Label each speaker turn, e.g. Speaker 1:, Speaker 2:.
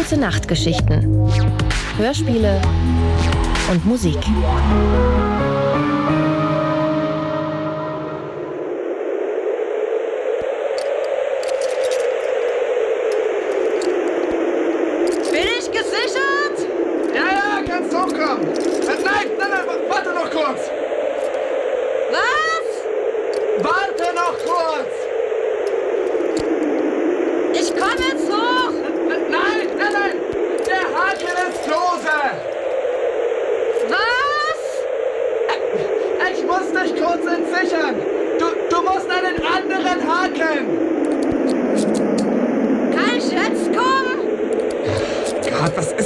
Speaker 1: Gute-Nacht-Geschichten, Hörspiele und Musik.
Speaker 2: Bin ich gesichert?
Speaker 3: Ja, kannst hochkommen. Nein, warte noch kurz.
Speaker 2: Was?
Speaker 3: Warte noch kurz.
Speaker 2: Ich komme jetzt hoch.
Speaker 3: Nein. Der Haken ist lose.
Speaker 2: Was?
Speaker 3: Ich muss dich kurz entsichern. Du musst einen anderen Haken.
Speaker 2: Kann ich jetzt kommen?
Speaker 3: Gott, was